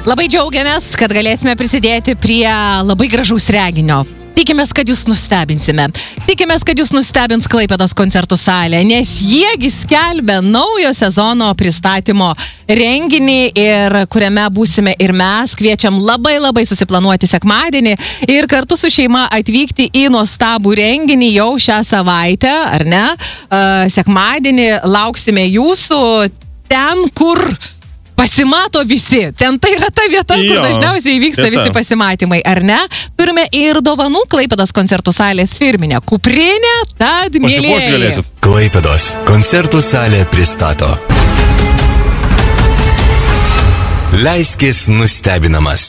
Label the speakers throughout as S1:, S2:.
S1: Labai džiaugiamės, kad galėsime prisidėti prie labai gražaus reginio. Tikimės, kad jūs nustebinsime. Tikimės, kad jūs nustebins Klaipėdos koncertų salė, nes jiegi skelbia naujo sezono pristatymo renginį, ir kuriame būsime ir mes. Kviečiam labai susiplanuoti sekmadienį ir kartu su šeima atvykti į nuostabų renginį jau šią savaitę, ar ne? Sekmadienį lauksime jūsų ten, kur pasimato visi. Ten tai yra ta vieta, kur dažniausiai vyksta visi pasimatymai, ar ne? Turime ir dovanų Klaipėdos koncertų salės firminę kuprinę, tad mielieji.
S2: Klaipėdos koncertų salė pristato. Leiskis nustebinamas.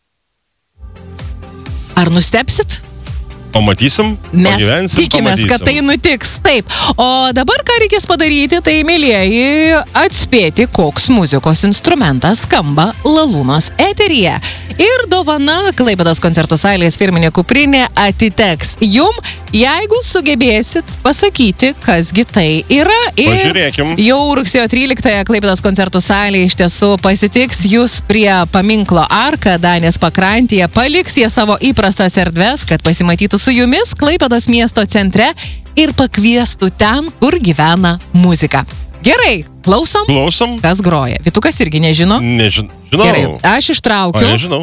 S1: Ar nustebsit?
S3: Pamatysim,
S1: mes tikimės, kad tai nutiks. Taip. O dabar ką reikės padaryti, tai, mielieji, atspėti, koks muzikos instrumentas skamba Lalūnos eteryje. Ir dovana Klaipėdos koncertų salės firminė kuprinė atiteks jum, jeigu sugebėsit pasakyti, kasgi tai yra. Ir
S3: pažiūrėkim.
S1: Jau rugsėjo 13-ąją Klaipėdos koncertų salė iš tiesų pasitiks jūs prie paminklo Arka Danės pakrantėje, paliks jie savo įprastas erdves, kad pasimatytų su jumis Klaipėdos miesto centre ir pakviestų ten, kur gyvena muzika. Gerai, klausom. Kas groja? Vytukas irgi nežino?
S3: Nežinau.
S1: Gerai, aš ištraukiu.
S3: Nežinau.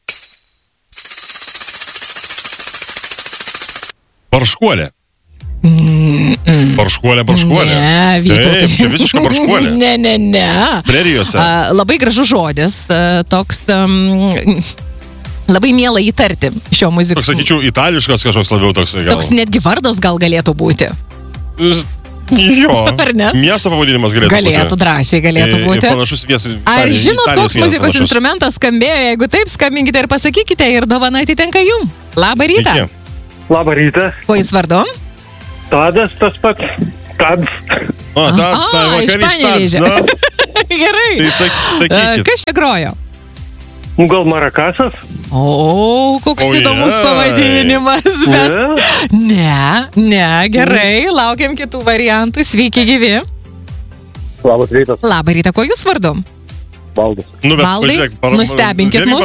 S3: Barškuolė. Barškuolė.
S1: Ne, Vytautai.
S3: Taip, čia visiška barškuolė.
S1: Ne.
S3: Prerijose.
S1: Labai gražus žodis, toks labai miela įtarti šio muzikos.
S3: Toks, sakyčiau, itališkas kažkoks labiau toks.
S1: Toks netgi vardas gal galėtų būti.
S3: Jo.
S1: Ar ne?
S3: Miesto pavadinimas galėtų
S1: drąsiai būti.
S3: Panašus viesas.
S1: Ar žinot, koks muzikos instrumentas skambėjo? Jeigu taip, skambinkite ir pasakykite, ir dovana atitenka jum. Labą rytą.
S4: Labą rytą.
S1: Kuo jūs vardu?
S4: Tadas, tas pats. Tadas.
S1: Iš Panevėžio. Gerai.
S3: Tai sakykit.
S1: Kas čia grojo?
S4: Gal marakasas?
S1: O, koks įdomus pavadinimas, bet... Ne, gerai, laukiam kitų variantų. Sveiki, gyvi.
S4: Labas rytas.
S1: Labą rytą, kuo jūs vardu?
S4: Valdas.
S1: Valdai, nustebinkit mus.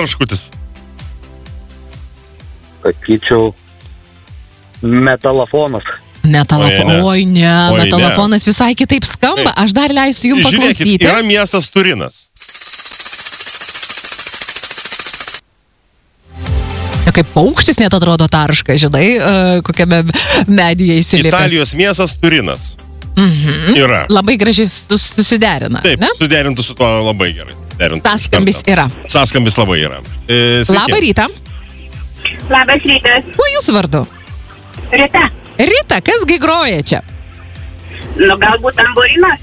S4: Sakyčiau, metalafonas.
S1: Oi, ne, metalafonas visai kitaip skamba. Aš dar leisiu jums paklausyti.
S3: Žiūrėkit, yra miestas Turinas.
S1: Kaip paukštis net atrodo tarška, žinai, kokiame medyje įsilipęs.
S3: Italijos miestas Turinas. Yra.
S1: Labai gražiai susiderina.
S3: Taip, suderintų su tuo labai gerai.
S1: Sąskambis yra.
S3: Sąskambis labai yra.
S1: Labą rytą.
S5: Labas rytas.
S1: Kuo jūs vardu?
S5: Rita.
S1: Rita, kasgi groja čia?
S5: Galbūt tamburinas.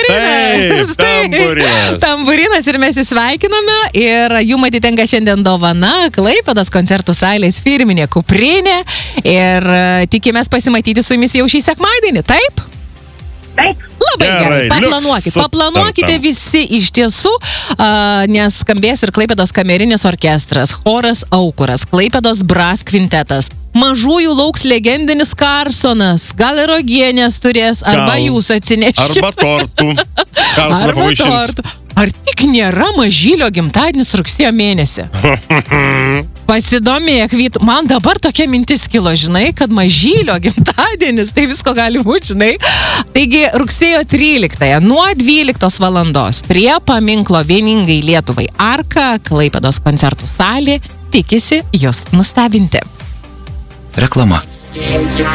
S1: Tamburinas, ir mes jūs sveikiname, ir jum atitenka šiandien dovana Klaipėdos koncertų salės firminė kuprinė, ir tikimės pasimatyti su jumis jau šį sekmadienį, taip?
S5: Taip.
S1: Labai gerai, paplanuokite visi iš tiesų, nes skambės ir Klaipėdos kamerinis orkestras, choras Aukuras, Klaipėdos Brass kvintetas. Mažųjų lauks legendinis Karsonas, gal ir uogienės turės, arba jūs atsinešite.
S3: Arba tortų.
S1: Ar tik nėra Mažylio gimtadienis rugsėjo mėnesį? Pasidomėk, man dabar tokia mintis kilo, žinai, kad Mažylio gimtadienis, tai visko gali būti, žinai. Taigi, rugsėjo 13-ąją nuo 12 valandos prie paminklo Vieningai Lietuvai Arka Klaipėdos koncertų salė tikisi jūs nustebinti.
S2: Reklama.